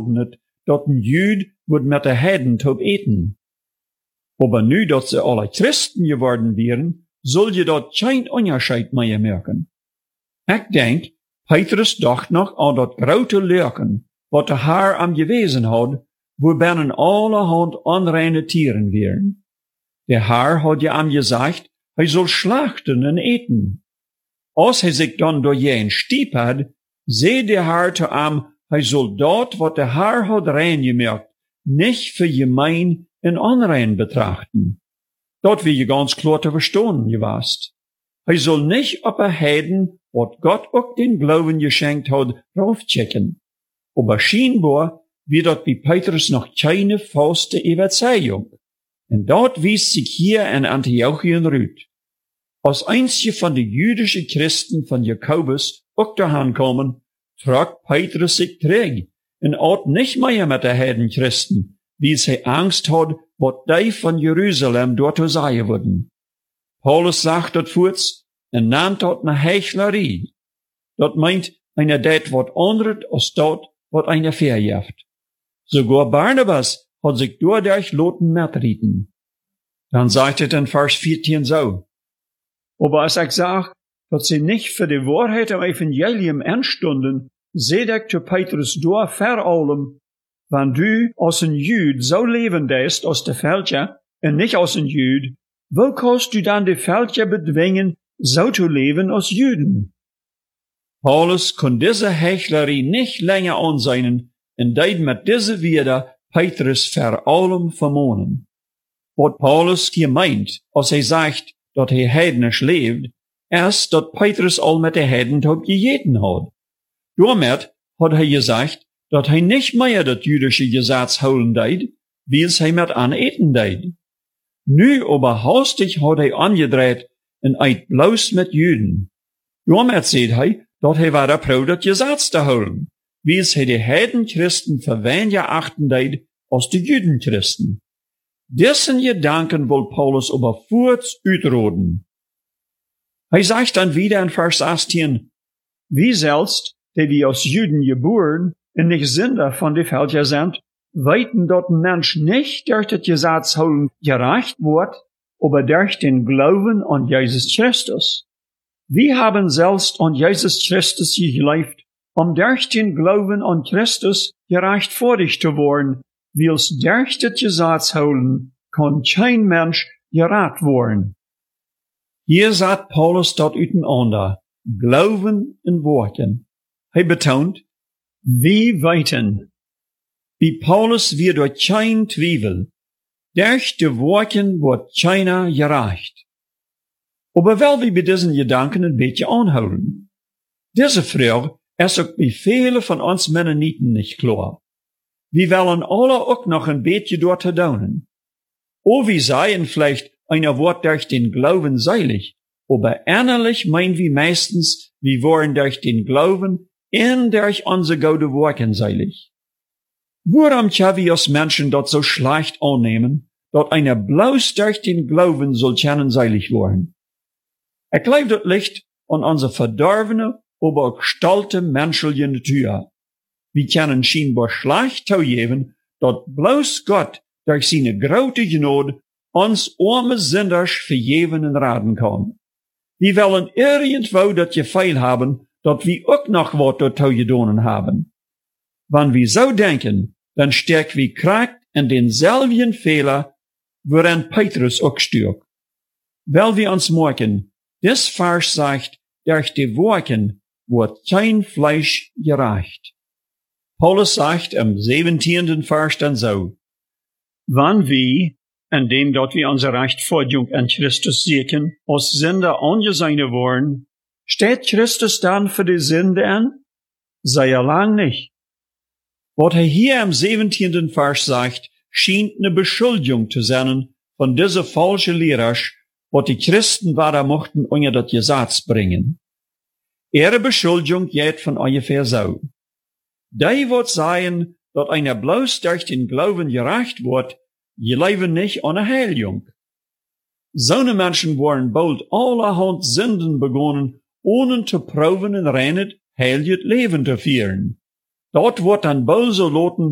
verboden het, dat een Jude wordt met de heiden top eten. Aber nu dat ze alle Christen geworden wären, soll je dat geen onderscheid meer merken. Ik denk, Petrus dacht nog aan dat grote leuken, wat de Heer am gewezen had, waarbinnen allerhand onreine tieren wären. De Heer had je am gezegd, hij zal slachten en eten. Als hij zich dan door je een stiep had, zei de Heer te am, hij zal dat, wat de Heer had rein gemerkt, niet voor gemein en onrein betrachten. Dat wie je ganz klar te verstaan gewast. Hij zal niet op een heiden, wat Gott ook den Glauben geschenkt had, raufchecken. Aber scheinbar wie dat bij Petrus noch keine vaste Überzeugung. En dat wies sich hier in Antiochien rüt. Als einzige van de jüdische Christen van Jakobus ook daran komen, trok Petrus sich terug en at nicht mehr mit de Heidenchristen, wie hij Angst had, wat die van Jeruzalem dort te zeggen würden. Paulus sagt dat voorts en namt dat een Heuchlerie. Dat meint einer dat wat anderes als dat wat einer verjeft. Sogar Barnabas hat sich dadurch loten mitreden. Dann sagt er in Vers 14 so. Aber als ich sag, dass sie nicht für die Wahrheit am Evangelium anstunden, seht ich zu Petrus durch vor allem, wenn du als ein Jüd so leben lässt als der Fälscher und nicht als ein Jüd, wo kannst du dann die Fälscher bedwingen, so zu leben als Jüden? Paulus kon diese Heuchlerie nicht länger ansehen und deed mit diese Wider Petrus vor allem vermonen. Wat Paulus hier meint, als hij sagt, dat hij heidnisch leeft, is dat Petrus al met de heiden tot gegeten had. Daarmet had hij gezegd, dat hij niet meer dat jüdische Gesetz houden deed, wie es hij met aan eten deed. Nu aber haastig had hij angedreht en eet bloos met Juden. Daarmet zegt hij, dat hij war proud dat Gesetz te houden, wie es hij de heidenchristen verweniger achten deed als de Judenchristen. Dessen Gedanken will Paulus aber kurz uitroden. Hij zegt dan wieder in Vers 18, wie selbst, die wie aus Juden geboren en nicht Sünder von de Völker sind, weiten dat ein Mensch nicht durch das Gesetz holen gerecht wird, aber durch den Glauben an Jesus Christus. Wir haben selbst an Jesus Christus gelebt, durch den Glauben an Christus gerechtfertigt zu werden, wils durch das Gesetz holen, kann kein Mensch gerat worden. Hier sagt Paulus dat uiteinander, Glauben en Worten. Hij betont, wie weiten. Wie Paulus wir durch kein Zweifel. Durch die Worten wird keiner gerecht. Aber wel wie bei diesen Gedanken ein bisschen anhouden. Diese Frage ist auch bei vielen von uns Mennoniten nicht klar. Wir wollen alle auch noch ein bisschen dort daunen. O wir seien vielleicht einer Wort durch den Glauben seilig, aber innerlich meinen wir meistens, wir waren durch den Glauben und durch unsere gute Worten seilig. Warum tja wir als Menschen dort so schlecht annehmen, dass einer bloß durch den Glauben soll können seilig werden? Ich glaube, das liegt an unserer verdorvene, aber gestalte menschliche Natur. Wir können scheinbar schlecht zugeben, dass bloß Gott durch seine große Gnade uns arme Sünders vergeben und raten kann. Wir wollen irgendwo das Gefühl haben, dass wir auch noch was dazu getan haben. Wenn wir so denken, dann stecken wir krakt in denselben Fehler, worin Petrus auch stürkt. Weil wir uns merken, das Vers sagt, durch die Worten wird kein Fleisch gerecht. Paulus sagt im 17. Vers dann so, wann wir, indem dort wir unsere Rechtfertigung an Christus suchen, als Sünder angesehen worden, steht Christus dann für die Sünde an? Sei er lang nicht. Was er hier im 17. Vers sagt, scheint eine Beschuldigung zu sein von dieser falschen Lehrer, was die Christen weiter mochten unter das Gesetz bringen. Ihre Beschuldigung geht von ungefähr so. Die wird sagen, dass einer bloß durch den Glauben gerecht wird, je leben nicht an der Heiligung. So eine Menschen wollen bald allerhand Sünden begonnen, ohne zu proben und reines, heiliges Leben zu führen. Dort wird dann bald so loten,